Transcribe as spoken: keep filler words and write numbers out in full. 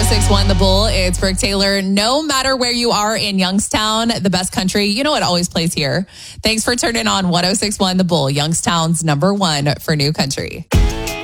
six point one The Bull. It's Brooke Taylor. No matter where you are in Youngstown, the best country, you know it always plays here. Thanks for turning on one oh six point one The Bull, Youngstown's number one for new country.